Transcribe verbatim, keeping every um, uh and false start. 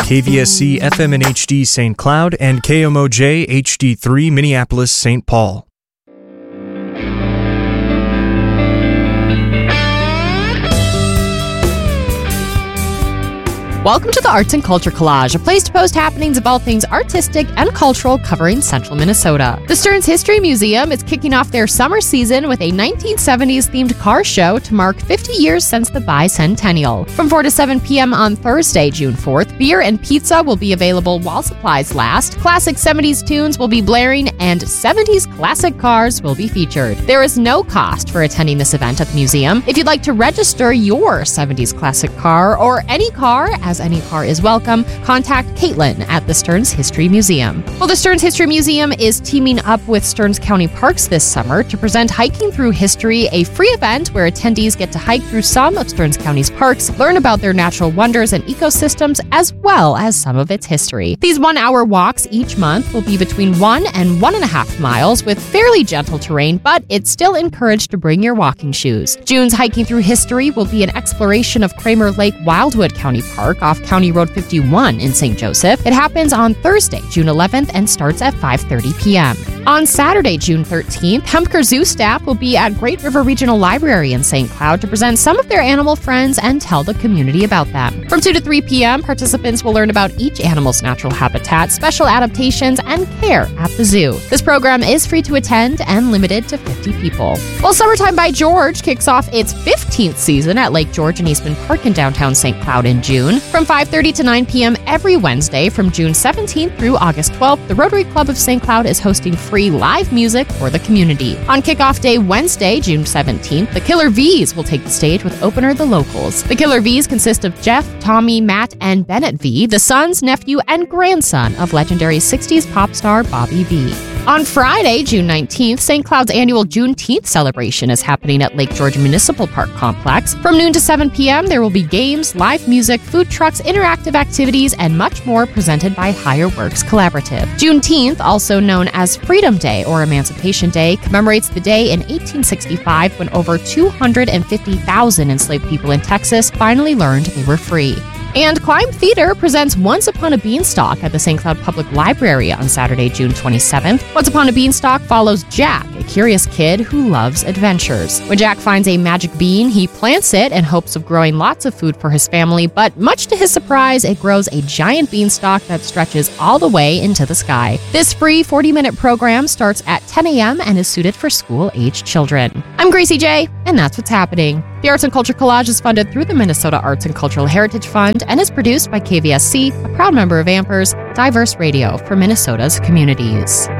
K V S C F M and H D Saint Cloud and K M O J H D three Minneapolis Saint Paul. Welcome to the Arts and Culture Collage, a place to post happenings of all things artistic and cultural covering central Minnesota. The Stearns History Museum is kicking off their summer season with a nineteen seventies themed car show to mark fifty years since the bicentennial. From four to seven p.m. on Thursday, June fourth, beer and pizza will be available while supplies last, classic seventies tunes will be blaring, and seventies classic cars will be featured. There is no cost for attending this event at the museum. If you'd like to register your seventies classic car or any car, as any car is welcome, contact Caitlin at the Stearns History Museum. Well, the Stearns History Museum is teaming up with Stearns County Parks this summer to present Hiking Through History, a free event where attendees get to hike through some of Stearns County's parks, learn about their natural wonders and ecosystems, as well as some of its history. These one-hour walks each month will be between one and one and a half miles with fairly gentle terrain, but it's still encouraged to bring your walking shoes. June's Hiking Through History will be an exploration of Kramer Lake Wildwood County Park off County Road fifty-one in Saint Joseph. It happens on Thursday, June eleventh, and starts at five thirty p.m. On Saturday, June thirteenth, Hemker Zoo staff will be at Great River Regional Library in Saint Cloud to present some of their animal friends and tell the community about them. From two to three p.m., participants will learn about each animal's natural habitat, special adaptations, and care at the zoo. This program is free to attend and limited to fifty people. Well, Summertime by George kicks off its fifteenth season at Lake George and Eastman Park in downtown Saint Cloud in June. From five thirty to nine p.m. every Wednesday from June seventeenth through August twelfth, the Rotary Club of Saint Cloud is hosting free live music for the community. On kickoff day Wednesday, June seventeenth, the Killer V's will take the stage with opener The Locals. The Killer V's consist of Jeff, Tommy, Matt, and Bennett V, the sons, nephew, and grandson of legendary sixties pop star Bobby V. On Friday, June nineteenth, Saint Cloud's annual Juneteenth celebration is happening at Lake George Municipal Park Complex. From noon to seven p.m., there will be games, live music, food trucks, interactive activities, and much more presented by Higher Works Collaborative. Juneteenth, also known as Freedom Day or Emancipation Day, commemorates the day in eighteen sixty-five when over two hundred fifty thousand enslaved people in Texas finally learned they were free. And Climb Theater presents Once Upon a Beanstalk at the Saint Cloud Public Library on Saturday, June twenty-seventh. Once Upon a Beanstalk follows Jack, a curious kid who loves adventures. When Jack finds a magic bean, he plants it in hopes of growing lots of food for his family, but much to his surprise, it grows a giant beanstalk that stretches all the way into the sky. This free forty-minute program starts at ten a.m. and is suited for school-aged children. I'm Gracie J, and that's what's happening. The Arts and Culture Collage is funded through the Minnesota Arts and Cultural Heritage Fund and is produced by K V S C, a proud member of Ampers, diverse radio for Minnesota's communities.